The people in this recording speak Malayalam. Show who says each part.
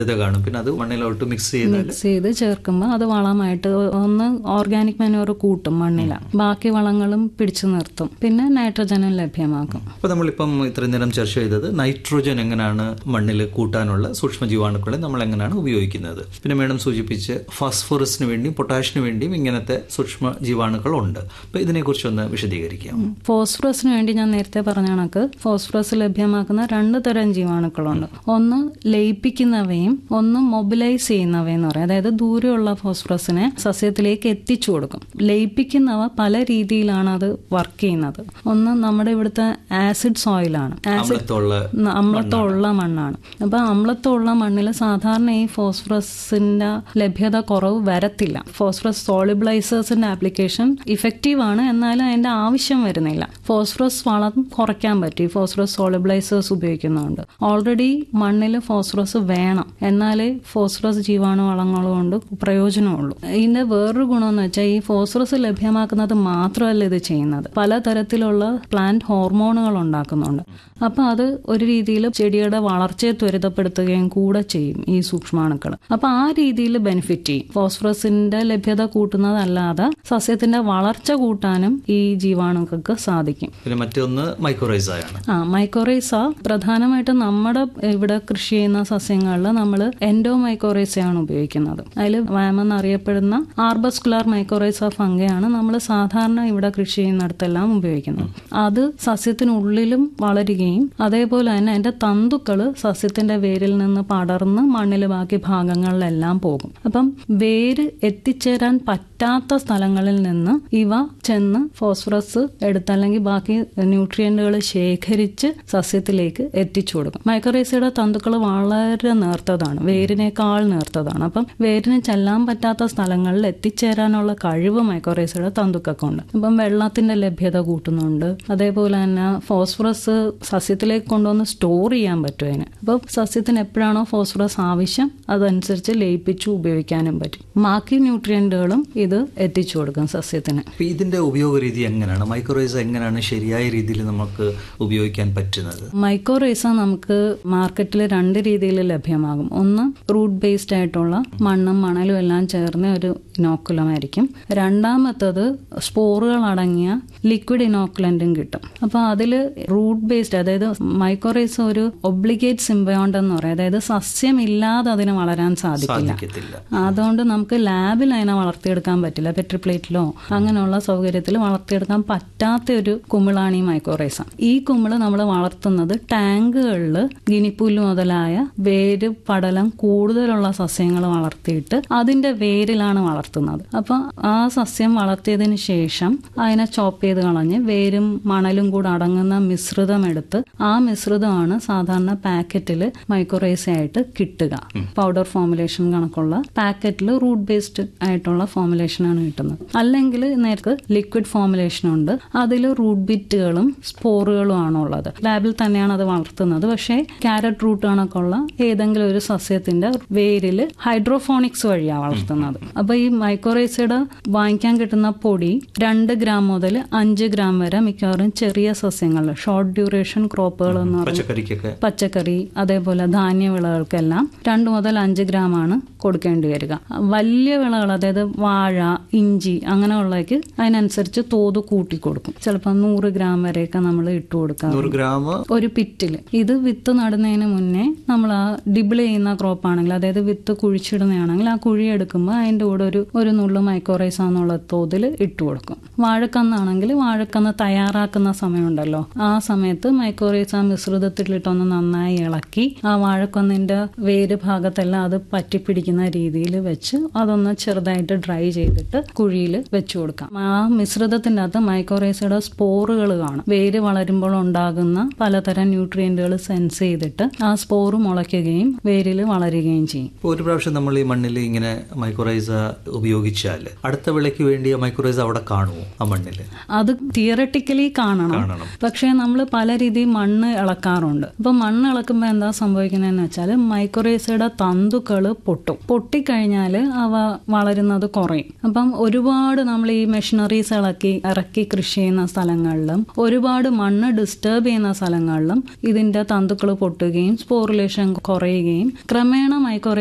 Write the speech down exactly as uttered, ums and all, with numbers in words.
Speaker 1: ഇത് കാണും. പിന്നെ അത് മണ്ണിലോട്ട് മിക്സ് ചെയ്ത്
Speaker 2: മിക്സ് ചെയ്ത് ചേർക്കുമ്പോൾ അത് വളമായിട്ട് ഒന്ന് ഓർഗാനിക് മാനുവർ കൂട്ടും മണ്ണില, ബാക്കി വളങ്ങളും പിടിച്ചു നിർത്തും, പിന്നെ നൈട്രജനും ലഭ്യമാക്കും.
Speaker 1: അപ്പൊ നമ്മളിപ്പം ഇത്രയും നേരം ചർച്ച ചെയ്തത് നൈട്രോജൻ എങ്ങനെയാണ് മണ്ണിൽ കൂട്ടാനുള്ള സൂക്ഷ്മ ജീവാണുക്കളെ നമ്മൾ എങ്ങനെയാണ് ഉപയോഗിക്കുന്നത്. പിന്നെ മേഡം സൂചിപ്പിച്ച് ഫോസ്ഫറസിന് വേണ്ടിയും പൊട്ടാഷിന് വേണ്ടിയും ഇങ്ങനത്തെ സൂക്ഷ്മ ജീവാണുക്കൾ ഉണ്ട്. അപ്പൊ ഇതിനെക്കുറിച്ച് ഒന്ന് വിശദീകരിക്കാം.
Speaker 2: ഫോസ്ഫറസിന് വേണ്ടി ഞാൻ നേരത്തെ പറഞ്ഞ കണക്ക് ഫോസ്ഫറസ് ലഭ്യമാക്കുന്ന രണ്ട് തരം ജീവാണുക്കളുണ്ട്. ഒന്ന് ലയിപ്പിക്കുന്നവയും ഒന്ന് മൊബിലൈസ് ചെയ്യുന്നവയെന്ന് പറയും. അതായത് ദൂരെയുള്ള ഫോസ്ഫറസിനെ സസ്യത്തിലേക്ക് എത്തിച്ചു കൊടുക്കും. ലയിപ്പിക്കുന്നവ പല രീതിയിലാണ് അത് വർക്ക് ചെയ്യുന്നത്. ഒന്ന് നമ്മുടെ ഇവിടുത്തെ ആസിഡ് സോയിലാണ്, ആസിഡ് അമ്ലത്വമുള്ള മണ്ണാണ്. അപ്പൊ അമ്ലത്വമുള്ള മണ്ണിൽ സാധാരണ ഈ ഫോസ്ഫറസിന്റെ ലഭ്യത കുറവ് വരത്തില്ല. ഫോസ്ഫറസ് സോളിബിളൈസേഴ്സിന്റെ ആപ്ലിക്കേഷൻ ഇഫക്റ്റീവ് ആണ്, എന്നാലും അതിന്റെ ആവശ്യം വരുന്നില്ല. ഫോസ്ഫറസ് വളം കുറയ്ക്കാൻ പറ്റും ഈ ഫോസ്ഫറസ് സോളിബിളൈസേഴ്സ് ഉപയോഗിക്കുന്നതുകൊണ്ട്. ഓൾറെഡി മണ്ണിൽ ഫോസ്ഫറസ് വേണം, എന്നാലേ ഫോസ്ഫറസ് ജീവാണു വളങ്ങൾ കൊണ്ട് പ്രയോജനമുള്ളൂ. ഇതിന്റെ വേറൊരു ഗുണമെന്ന് വെച്ചാൽ ഈ ഫോസ്ഫറസ് ലഭ്യമാക്കുന്നത് മാത്രമല്ല ഇത് ചെയ്യുന്നത്, പലതരത്തിലുള്ള പ്ലാന്റ് ഹോർമോണുകൾ ഉണ്ടാക്കുന്നുണ്ട്. അപ്പൊ അത് ഒരു രീതിയിൽ ചെടിയുടെ വളർച്ചയെ ത്വരിതപ്പെടുത്തുകയും കൂടെ ചെയ്യും ഈ സൂക്ഷ്മാണുക്കൾ. അപ്പൊ ആ രീതിയിൽ ബെനിഫിറ്റ് ചെയ്യും. ഫോസ്ഫറസിന്റെ ലഭ്യത കൂട്ടുന്നതല്ലാതെ സസ്യത്തിന്റെ വളർച്ച കൂട്ടാനും ഈ ജീവാണുക്കൾക്ക് സാധിക്കും.
Speaker 1: പിന്നെ മറ്റൊന്ന് മൈക്കോറൈസ ആണ്.
Speaker 2: ആ മൈക്കോറൈസ പ്രധാനമായിട്ടും നമ്മുടെ ഇവിടെ കൃഷി ചെയ്യുന്ന സസ്യങ്ങളിൽ നമ്മൾ എൻഡോ മൈക്കോറൈസയാണ് ഉപയോഗിക്കുന്നത്. അതിൽ വാമെന്ന് അറിയപ്പെടുന്ന ആർബസ്കുലാർ മൈക്കോറൈസ ഫംഗയാണ് നമ്മൾ സാധാരണ ഇവിടെ കൃഷി ചെയ്യുന്നിടത്തെല്ലാം ഉപയോഗിക്കുന്നത്. അത് സസ്യത്തിനുള്ളിലും വളരുകയും അതേപോലെ തന്നെ അതിന്റെ തന്തുക്കള് സസ്യത്തിന്റെ വേരിൽ നിന്ന് പടർന്ന് മണ്ണിൽ ബാക്കി ഭാഗങ്ങളിലെല്ലാം പോകും. അപ്പം വേര് എത്തിച്ചേരാൻ പറ്റാത്ത സ്ഥലങ്ങളിൽ നിന്ന് ഇവ ചെന്ന് ഫോസ്ഫറസ് എടുത്ത് അല്ലെങ്കിൽ ബാക്കി ന്യൂട്രിയന്റുകൾ ശേഖരിച്ച് സസ്യത്തിലേക്ക് എത്തിച്ചു കൊടുക്കും. മൈക്കോറൈസയുടെ തന്തുക്കൾ വളരെ നേർത്തതാണ്, വേരിനേക്കാൾ നേർത്തതാണ്. അപ്പം വേരിന് ചെല്ലാൻ പറ്റാത്ത സ്ഥലങ്ങളിൽ എത്തിച്ചേരാനുള്ള കഴിവ് മൈക്കോറൈസയുടെ തന്തുക്കൾക്കുണ്ട്. അപ്പം വെള്ളത്തിന്റെ ലഭ്യത കൂട്ടുന്നുണ്ട്. അതേപോലെ തന്നെ ഫോസ്ഫറസ് സസ്യത്തിലേക്ക് കൊണ്ടുവന്ന് സ്റ്റോർ ചെയ്യാൻ പറ്റും അതിന്. അപ്പോൾ സസ്യത്തിന് എപ്പോഴാണോ ഫോസ്ഫറസ് ആവശ്യം അതനുസരിച്ച് ലയിപ്പിച്ചു ഉപയോഗിക്കാനും പറ്റും. ബാക്കി ന്യൂട്രിയന്റുകളും ഇത് എത്തിച്ചു കൊടുക്കും സസ്യത്തിന്.
Speaker 1: ഇതിന്റെ ഉപയോഗ രീതി എങ്ങനെയാണ്? മൈക്കോറൈസ എങ്ങനെയാണ് ശരിയായ രീതിയിൽ നമുക്ക് ഉപയോഗിക്കാൻ പറ്റുന്നത്?
Speaker 2: മൈക്കോറൈസ നമുക്ക് മാർക്കറ്റിൽ രണ്ട് രീതിയിൽ ലഭ്യമാകും. ഒന്ന് റൂട്ട് ബേസ്ഡ് ആയിട്ടുള്ള മണ്ണും മണലും എല്ലാം ചേർന്ന ഒരു ഇനോക്കുലമായിരിക്കും. രണ്ടാമത്തത് സ്പോറുകൾ അടങ്ങിയ ലിക്വിഡ് ഇനോക്കുലന്റും കിട്ടും. അപ്പൊ അതിൽ റൂട്ട് ബേസ്ഡ്, അതായത് മൈക്കോറൈസ ഒരു ഒബ്ലിഗേറ്റ് സിംബയോണ്ട് എന്ന് പറയും. അതായത് സസ്യമില്ലാതെ അതിന് വളരാൻ സാധിക്കില്ല. അതുകൊണ്ട് നമുക്ക് ലാബിൽ അതിനെ വളർത്തിയെടുക്കാൻ പറ്റില്ല. പെട്രിപ്ലേറ്റിലോ അങ്ങനെയുള്ള സൗകര്യത്തിൽ വളർത്തിയെടുക്കാൻ പറ്റാത്ത ഒരു കുമിളാണ് ഈ മൈക്കോറൈസ. ഈ കുമിള് നമ്മൾ വളർത്തുന്നത് ടാങ്കുകളിൽ ഗിനിപ്പുല്ല് മുതലായ വേര് പടലം കൂടുതലുള്ള സസ്യങ്ങൾ വളർത്തിയിട്ട് അതിന്റെ വേരിലാണ് വളർത്തുന്നത്. അപ്പൊ ആ സസ്യം വളർത്തിയതിനു ശേഷം അതിനെ ചോപ്പ് ചെയ്ത് കളഞ്ഞ് വേരും മണലും കൂടെ അടങ്ങുന്ന മിശ്രിതം എടുത്ത് ആ മിശ്രിതമാണ് സാധാരണ പാക്കറ്റിൽ മൈക്കോറൈസ ആയിട്ട് കിട്ടുക. പൗഡർ ഫോമുലേഷൻ കണക്കുള്ള പാക്കറ്റിൽ റൂട്ട് ബേസ്ഡ് ആയിട്ടുള്ള ഫോമുലേഷൻ ആണ് കിട്ടുന്നത്. അല്ലെങ്കിൽ നേരത്തെ ലിക്വിഡ് ഫോമുലേഷൻ ഉണ്ട്, അതിൽ റൂട്ട് ബിറ്റുകളും സ്പോറുകളും ആണുള്ളത്. ലാബിൽ തന്നെയാണ് അത് വളർത്തുന്നത്. പക്ഷേ ക്യാരറ്റ് റൂട്ട് കണക്കുള്ള ഏതെങ്കിലും ഒരു സസ്യത്തിന്റെ വേരില് ഹൈഡ്രോഫോണിക്സ് വഴിയാണ് വളർത്തുന്നത്. അപ്പൊ ഈ മൈക്കോറൈസയുടെ വാങ്ങിക്കാൻ കിട്ടുന്ന പൊടി രണ്ട് ഗ്രാം മുതൽ അഞ്ച് ഗ്രാം വരെ മിക്കവാറും ചെറിയ സസ്യങ്ങൾ, ഷോർട്ട് ഡ്യൂറേഷൻ ക്രോപ്പുകൾ എന്ന് പറയുന്നത് പച്ചക്കറി അതേപോലെ ധാന്യവിളകൾക്കെല്ലാം രണ്ട് മുതൽ അഞ്ച് ഗ്രാം ആണ് കൊടുക്കേണ്ടി വരിക. വലിയ വിളകൾ അതായത് വാഴ, ഇഞ്ചി അങ്ങനെയുള്ളതൊക്കെ അതിനനുസരിച്ച് തോത് കൂട്ടി കൊടുക്കും. ചിലപ്പോൾ നൂറ് ഗ്രാം വരെയൊക്കെ നമ്മൾ ഇട്ട് കൊടുക്കാം ഒരു പിറ്റില്. ഇത് വിത്ത് നടുന്നതിന് മുന്നേ നമ്മൾ ആ ഡിബിൾ ചെയ്യുന്ന ക്രോപ്പ് ആണെങ്കിൽ, അതായത് വിത്ത് കുഴിച്ചിടുന്നതാണെങ്കിൽ ആ കുഴി എടുക്കുമ്പോൾ അതിന്റെ കൂടെ ഒരു ഒരു നുള്ളു മൈക്കോറൈസ എന്നുള്ള തോതിൽ ഇട്ട് കൊടുക്കും. വാഴക്കന്നാണെങ്കിൽ വാഴക്കന്ന് തയ്യാറാക്കുന്ന സമയമുണ്ടല്ലോ, ആ സമയത്ത് മൈക്കോറൈസ മിശ്രിതത്തിലിട്ടൊന്ന് നന്നായി ഇളക്കി ആ വാഴക്കന്നിന്റെ വേര് ഭാഗത്തെല്ലാം അത് പറ്റിപ്പിടിക്കുന്ന രീതിയിൽ വെച്ച് അതൊന്ന് ചെറുതായിട്ട് ഡ്രൈ ചെയ്തിട്ട് കുഴിയിൽ വെച്ചു കൊടുക്കാം. ആ മിശ്രിതത്തിന്റെ അകത്ത് മൈക്കോറൈസയുടെ സ്പോറുകൾ കാണും. വേര് വളരുമ്പോൾ ഉണ്ടാകുന്ന പലതരം ന്യൂട്രിയന്റുകൾ സെൻസ് ചെയ്തിട്ട് ആ സ്പോറ് മുളയ്ക്കുകയും വേരിൽ വളരുകയും ചെയ്യും.
Speaker 1: ഒരു പ്രാവശ്യം നമ്മൾ ഈ മണ്ണിൽ ഇങ്ങനെ മൈക്കോറൈസ ഉപയോഗിച്ചാൽ അടുത്ത വിളയ്ക്ക് വേണ്ടി മൈക്രോറൈസ അവിടെ കാണുമോ ആ മണ്ണിൽ?
Speaker 2: അത് തിയറട്ടിക്കലി കാണണം. പക്ഷേ നമ്മൾ പല രീതിയിൽ മണ്ണ് ഇളക്കാറുണ്ട്. അപ്പൊ മണ്ണ് ഇളക്കുമ്പോൾ എന്താ സംഭവിക്കുന്നതെന്ന് വെച്ചാൽ മൈക്രോറൈസയുടെ തന്തുക്കൾ പൊട്ടും. പൊട്ടിക്കഴിഞ്ഞാൽ അവ വളരുന്നത് കുറയും. അപ്പം ഒരുപാട് നമ്മൾ ഈ മെഷീനറീസ് ഇളക്കി ഇറക്കി കൃഷി ചെയ്യുന്ന സ്ഥലങ്ങളിലും ഒരുപാട് മണ്ണ് ഡിസ്റ്റർബ് ചെയ്യുന്ന സ്ഥലങ്ങളിലും ഇതിന്റെ തന്തുക്കൾ പൊട്ടുകയും സ്പോറുലേഷൻ കുറയുകയും ക്രമേണ മൈക്രോ